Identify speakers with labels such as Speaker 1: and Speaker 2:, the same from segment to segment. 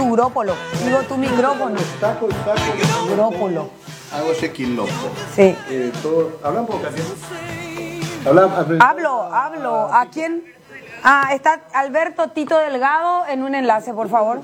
Speaker 1: tu grópolo, digo tu micrófono.
Speaker 2: Taco.
Speaker 1: Grópolo.
Speaker 2: Hago ese quilombo.
Speaker 1: Sí.
Speaker 2: ¿Hablan por ocasión?
Speaker 1: Hablo. ¿A quién? Está Alberto Tito Delgado en un enlace, por favor.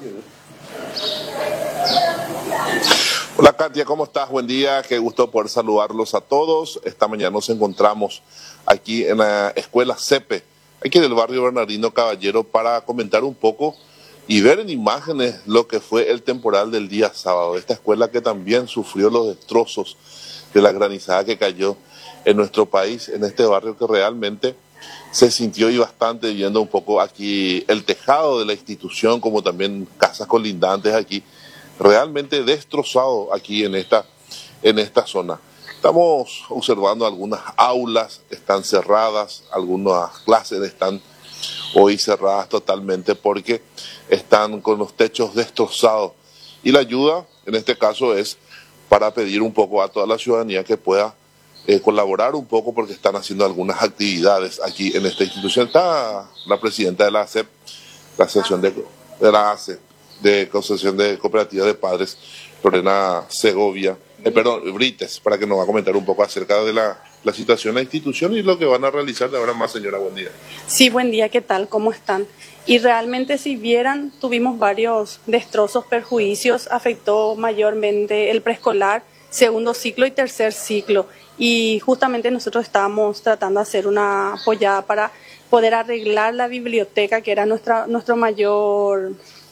Speaker 3: Hola Katia, ¿cómo estás? Buen día, qué gusto poder saludarlos a todos. Esta mañana nos encontramos aquí en la escuela CEPE, aquí en el barrio Bernardino Caballero, para comentar un poco y ver en imágenes lo que fue el temporal del día sábado. Esta escuela que también sufrió los destrozos de la granizada que cayó en nuestro país, en este barrio que realmente se sintió y bastante, viendo un poco aquí el tejado de la institución, como también casas colindantes aquí, realmente destrozado aquí en esta zona. Estamos observando algunas aulas, están cerradas, algunas clases están hoy cerradas totalmente porque están con los techos destrozados. Y la ayuda, en este caso, es para pedir un poco a toda la ciudadanía que pueda colaborar un poco porque están haciendo algunas actividades aquí en esta institución. Está la presidenta de la ACEP, la Asociación de la ACEP, de Asociación de Cooperativas de Padres, Lorena Segovia, Brites, para que nos va a comentar un poco acerca de la situación de la institución y lo que van a realizar de ahora más. Señora, buen día.
Speaker 4: Sí, buen día, ¿qué tal? ¿Cómo están? Y realmente, si vieran, tuvimos varios destrozos, perjuicios, afectó mayormente el preescolar, segundo ciclo y tercer ciclo. Y justamente nosotros estábamos tratando de hacer una apoyada para poder arreglar la biblioteca, que era nuestro mayor,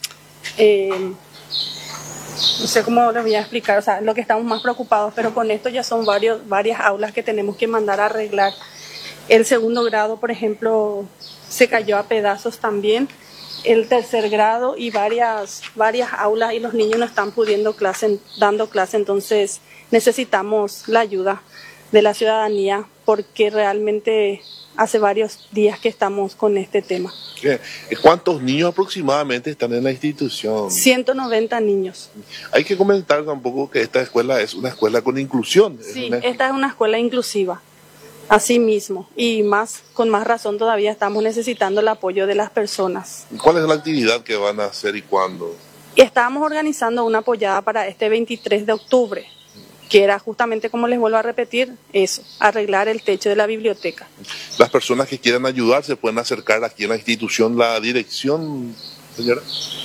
Speaker 4: no sé cómo les voy a explicar, o sea, lo que estamos más preocupados, pero con esto ya son varias aulas que tenemos que mandar a arreglar. El segundo grado, por ejemplo, se cayó a pedazos también, el tercer grado y varias aulas, y los niños no están dando clase, entonces necesitamos la ayuda de la ciudadanía porque realmente hace varios días que estamos con este tema.
Speaker 3: ¿Cuántos niños aproximadamente están en la institución?
Speaker 4: 190 niños.
Speaker 3: Hay que comentar tampoco que esta escuela es una escuela con inclusión.
Speaker 4: Sí, esta es una escuela inclusiva, así mismo, y con más razón todavía estamos necesitando el apoyo de las personas.
Speaker 3: ¿Cuál es la actividad que van a hacer y cuándo?
Speaker 4: Estamos organizando una apoyada para este 23 de octubre. Que era justamente, como les vuelvo a repetir, eso, arreglar el techo de la biblioteca.
Speaker 3: Las personas que quieran ayudar se pueden acercar aquí en la institución, la dirección, señora.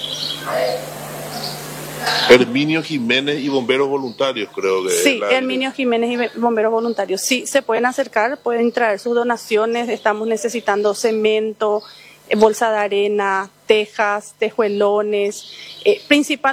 Speaker 3: Herminio Jiménez y Bomberos Voluntarios, creo que.
Speaker 4: Sí, Herminio Jiménez y Bomberos Voluntarios. Sí, se pueden acercar, pueden traer sus donaciones. Estamos necesitando cemento, bolsa de arena, tejas, tejuelones, principalmente.